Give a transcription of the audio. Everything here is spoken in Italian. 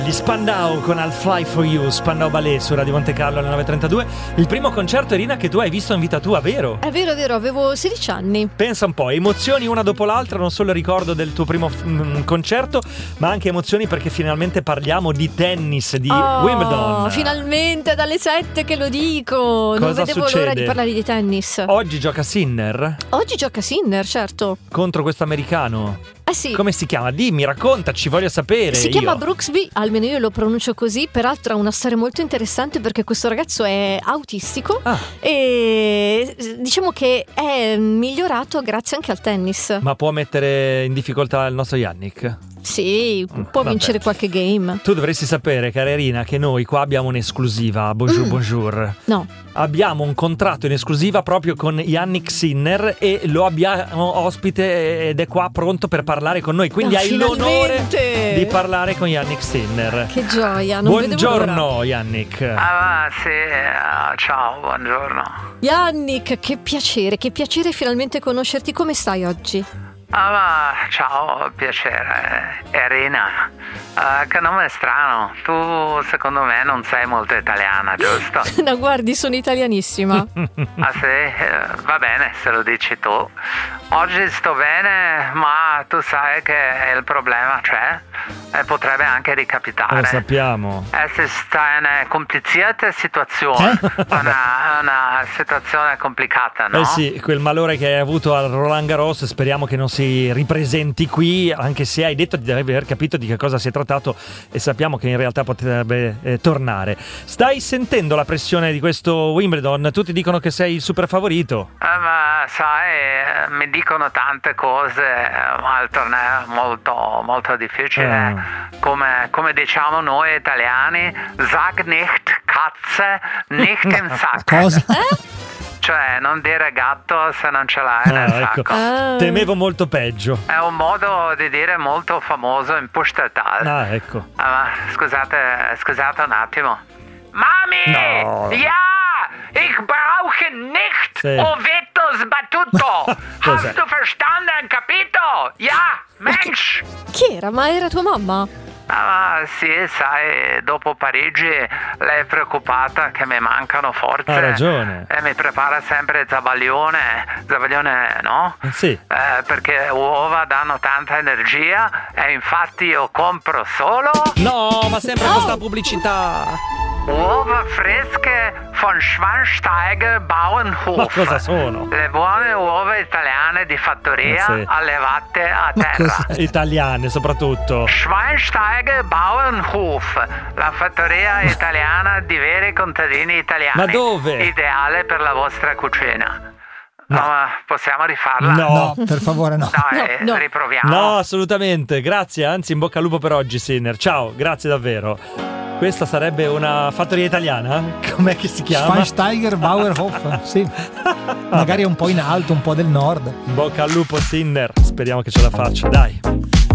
Gli Spandau con I'll Fly For You, Spandau Ballet su Radio Monte Carlo alle 9.32. Il primo concerto, Irina, che tu hai visto in vita tua, vero? È vero, avevo 16 anni. Pensa un po', emozioni una dopo l'altra, non solo il ricordo del tuo primo concerto, ma anche emozioni perché finalmente parliamo di tennis, di Wimbledon. Finalmente dalle 7 che lo dico. Non vedevo l'ora di parlare di tennis. Oggi gioca Sinner. Oggi gioca Sinner, certo. Contro questo americano. Sì. Come si chiama? Dimmi, raccontaci, voglio sapere. Si chiama Brooksby, almeno io lo pronuncio così. Peraltro ha una storia molto interessante perché questo ragazzo è autistico e diciamo che è migliorato grazie anche al tennis. Ma può mettere in difficoltà il nostro Yannick? Sì, può vincere qualche game. Tu dovresti sapere, cara Irina, che noi qua abbiamo un'esclusiva. Bonjour. No. Abbiamo un contratto in esclusiva proprio con Yannick Sinner e lo abbiamo ospite ed è qua pronto per parlare con noi. Quindi hai l'onore di parlare con Yannick Sinner. Che gioia, non buongiorno Yannick. Sì, ciao, buongiorno. Yannick, che piacere finalmente conoscerti. Come stai oggi? Ciao, piacere. Irina, che nome strano. Tu secondo me non sei molto italiana, giusto? No, guardi, sono italianissima. Sì? Va bene, se lo dici tu. Oggi sto bene, ma tu sai che il problema c'è e potrebbe anche ricapitare. Lo sappiamo. Si sta in una complicata situazione, una situazione complicata, no? Sì, quel malore che hai avuto al Roland Garros speriamo che non si ripresenti qui, anche se hai detto di aver capito di che cosa si è trattato e sappiamo che in realtà potrebbe tornare. Stai sentendo la pressione di questo Wimbledon? Tutti dicono che sei il super favorito. Ma sai, mi dicono tante cose, ma il torneo è molto, molto difficile. Come diciamo noi italiani, sag nicht Katze, nicht im Sack. Cosa? Cioè, non dire gatto se non ce l'hai nel sacco. Ecco. Temevo molto peggio. È un modo di dire molto famoso in Pushtertal. Ecco. Ma scusate un attimo. Mami! No. Ja! Ich brauche nicht! Sì. Ovetto sbattuto! Cos'è? Hast du verstanden? Capito? Ja! Mensch! Chi era? Ma era tua mamma? Sì, sai, dopo Parigi lei è preoccupata che mi mancano forze. Ha ragione. E mi prepara sempre zabaglione, no? Sì. Perché uova danno tanta energia e infatti io compro solo... No, ma sempre questa pubblicità. Uova fresche von Schweinsteiger Bauernhof. Ma cosa sono? Le buone uova italiane di fattoria allevate a terra. Italiane soprattutto. Schweinsteiger Bauernhof, la fattoria italiana di veri contadini italiani. Ma dove? Ideale per la vostra cucina. No, ma possiamo rifarla? No, per favore no. No. Riproviamo. No, assolutamente. Grazie, anzi in bocca al lupo per oggi, Sinner. Ciao, grazie davvero. Questa sarebbe una fattoria italiana? Com'è che si chiama? Schweinsteiger Bauernhof, sì. Magari un po' in alto, un po' del nord. In bocca al lupo, Sinner. Speriamo che ce la faccia, dai.